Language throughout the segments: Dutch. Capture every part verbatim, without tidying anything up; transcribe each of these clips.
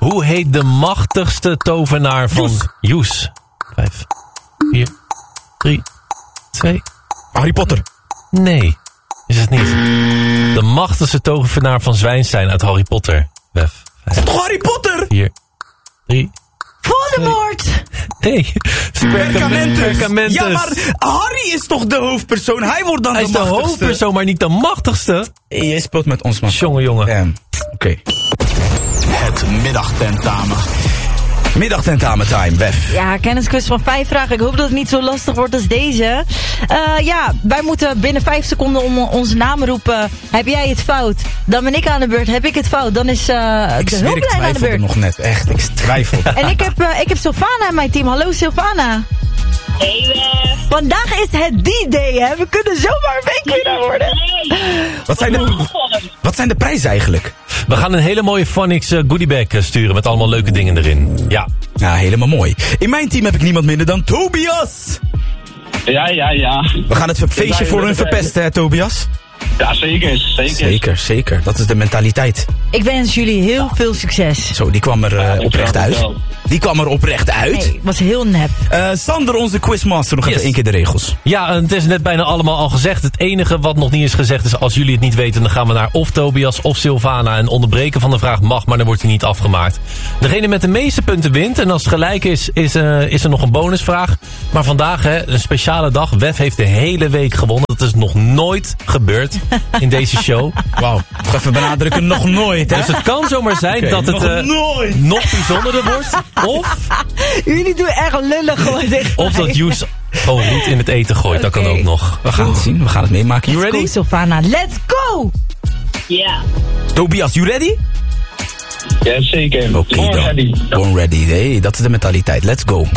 Hoe heet de machtigste tovenaar van Joes? Vijf, vier, drie, twee. Harry Potter. Nee, is het niet. De machtigste tovenaar van Zwijnstein uit Harry Potter. Wef. Vijf, Toch Harry Potter? vier, drie. Voldemort! Nee, Perkamentus. Perkamentus. Ja, maar Harry is toch de hoofdpersoon? Hij wordt dan Hij de is de machtigste. hoofdpersoon, maar niet de machtigste. Hey, jij speelt met ons, man. Jongen, jongen. Ja, Oké. Okay. Het middagtentamen. Middagtentamen time, Wef. Ja, kennisquiz van vijf vragen. Ik hoop dat het niet zo lastig wordt als deze. Uh, ja, wij moeten binnen vijf seconden om onze naam roepen. Heb jij het fout? Dan ben ik aan de beurt. Heb ik het fout? Dan is uh, Ik de zweer, ik hulplijn aan de twijfelde beurt. nog net. Echt, ik twijfel. En ik heb, uh, ik heb Sylvana in mijn team. Hallo Sylvana. Hey Wef. Vandaag is het D-Day, hè? We kunnen zomaar een weekwinnaar worden. Wat zijn de, wat zijn de prijzen eigenlijk? We gaan een hele mooie Phonics uh, goodiebag uh, sturen met allemaal leuke dingen erin. Ja. Ja, helemaal mooi. In mijn team heb ik niemand minder dan Tobias. Ja, ja, ja. We gaan het feestje Ja, voor ja, hun ja. verpesten, hè, Tobias? Ja, zeker, zeker. Zeker, zeker. Dat is de mentaliteit. Ik wens jullie heel veel succes. Zo, die kwam er uh, Ja, oprecht dankjewel, uit. Die kwam er oprecht uit. Nee, het was heel nep. Uh, Sander, onze quizmaster, nog Yes. even één keer de regels. Ja, het is net bijna allemaal al gezegd. Het enige wat nog niet is gezegd is, als jullie het niet weten, dan gaan we naar of Tobias of Sylvana. En onderbreken van de vraag mag, maar dan wordt hij niet afgemaakt. Degene met de meeste punten wint. En als het gelijk is, is, uh, is er nog een bonusvraag. Maar vandaag, hè, een speciale dag. Wef heeft de hele week gewonnen. Dat is nog nooit gebeurd in deze show. Wauw, nog even benadrukken, nog nooit, hè? Dus het kan zomaar zijn Oké, dat het nog uh, nooit. nog bijzonderder wordt. Of, Jullie doen echt lullig gewoon tegen of mij. dat Joes gewoon niet in het eten gooit. Dat kan Oké. ook nog. We gaan het zien, we gaan het meemaken. You Let's ready? go, Sylvana. Let's go! Ja. Tobias, you ready? Ja, zeker. Oké, Born dan. ready. Born ready. Hey, dat is de mentaliteit. Let's go.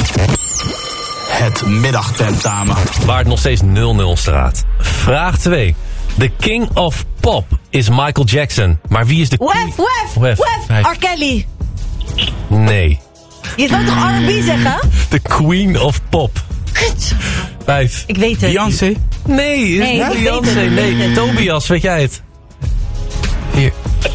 Het middagtentamen. Waar het nog steeds nul nul staat. Vraag twee. De king of pop is Michael Jackson. Maar wie is de Wef, queen? Wef, Wef, Wef, vijf. R. Kelly. Nee. Je zou toch R en B zeggen? De queen of pop. Vijf. Ik weet het. Beyoncé? Nee, is Nee, niet ik weet Beyoncé. het, ik Nee, weet het. Tobias, weet jij het? Vier.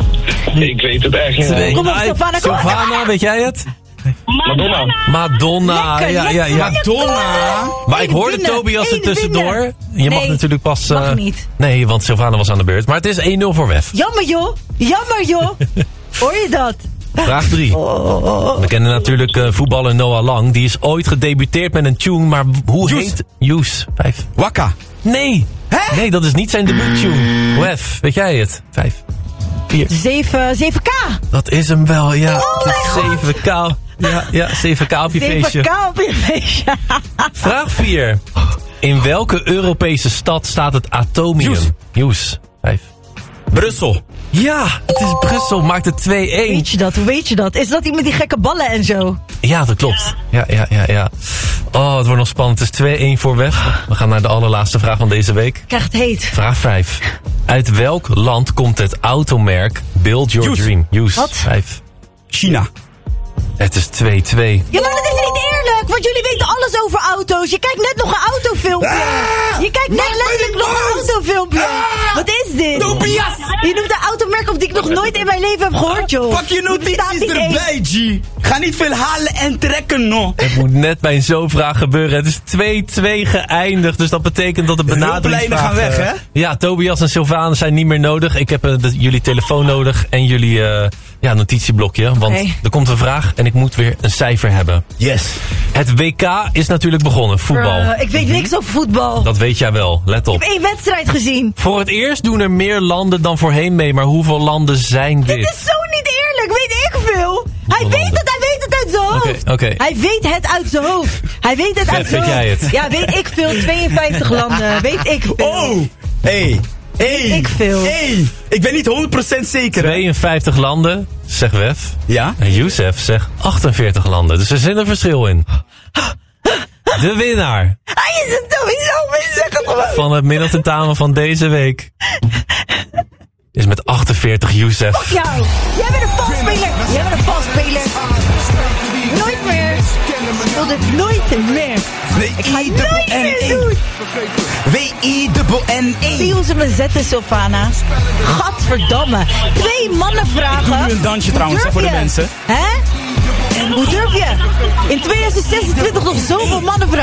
Ik weet het echt niet. Twee. Kom op, Ah, Sylvana, kom op. Sylvana, weet jij het? Madonna. Madonna. Lekker, ja, ja, lekker, ja. Madonna. Maar ik Eén hoorde winnen, Tobias er één tussendoor. winnen. Je mag Nee, natuurlijk pas... eh, mag niet. Nee, want Sylvana was aan de beurt. Maar het is één nul voor Wef. Jammer joh. Jammer joh. Hoor je dat? Vraag drie. We kennen natuurlijk uh, voetballer Noah Lang. Die is ooit gedebuteerd met een tune, maar hoe Joes. heet... Joes. Vijf. Wakka. Nee. Hè? Nee, dat is niet zijn debuuttune. Wef, weet jij het? Vijf. Vier. zeven, zeven K. Dat is hem wel, ja. Oh Het mijn is God. zeven K. Ja, ja, zeven K op je zeven feestje. K op je feestje. Vraag vier. In welke Europese stad staat het atomium? Joes. Joes. Vijf. Brussel. Ja, het is Brussel. Maakt het twee één. Weet je dat? Hoe weet je dat? Is dat die met die gekke ballen en zo? Ja, dat klopt. Ja, ja, ja, ja. Oh, het wordt nog spannend. Het is twee één voor Wef. We gaan naar de allerlaatste vraag van deze week. Krijgt het heet. Vraag vijf. Uit welk land komt het automerk Build Your Joes. Dream? Joes. Wat? Vijf. China. Het is twee twee. Ja, maar dat is niet eerlijk, want jullie weten alles over auto's. Je kijkt net nog een autofilmpje. Ah! Je kijkt net Maak mij letterlijk niet nog een boos! autofilmpje. Ah! Wat is dit? Tobias! Je noemt een automerk op die ik nog nooit in mijn leven heb gehoord, joh. Pak je Die bestaat notities niet eens. erbij, G. Ga niet veel halen en trekken, no. Het moet net bij zo'n vraag gebeuren. Het is twee twee geëindigd. Dus dat betekent dat de benaderingsvraag... hulplijnen gaan weg, eh, hè? Ja, Tobias en Sylvana zijn niet meer nodig. Ik heb uh, de, jullie telefoon nodig en jullie uh, ja, notitieblokje. Want Oké. er komt een vraag en ik moet weer een cijfer hebben. Yes. Het W K is natuurlijk begonnen. Voetbal. Uh, ik weet niks over voetbal. Dat weet jij wel. Let op. Ik heb één wedstrijd gezien. Voor het eerst doen er meer landen dan voorheen mee. Maar hoeveel landen zijn dit? Dit is zo niet eerlijk, weet ik veel. Hij landen? weet het, hij weet het uit zijn hoofd. Oké, oké. Hij weet het uit zijn hoofd. Hij weet het Vet, uit zijn weet hoofd. jij het? Ja, weet ik veel. tweeënvijftig landen. Weet ik veel. Oh. Hey. Hey. Ik veel. Hey. Ik ben niet honderd procent zeker, hè? tweeënvijftig landen, zegt Wef. Ja? En Youssef zegt achtenveertig landen. Dus er zit een verschil in. De winnaar Hij is het sowieso, maar zeg het gewoon. van het middagtentamen van deze week is met achtenveertig Youssef. Fuck jou. Jij bent een valspeler. Jij bent een valspeler. Nooit meer. Ik wil dit nooit meer. Ik ga het nooit meer doen. W I N N E. Zie hoe ze me zetten, Sylvana. Gat Gadverdamme. Twee mannen vragen. Ik doe nu een dansje trouwens hè, voor de mensen. Hè? Hoe durf je? In tweeduizend zesentwintig nog zoveel mannen vragen.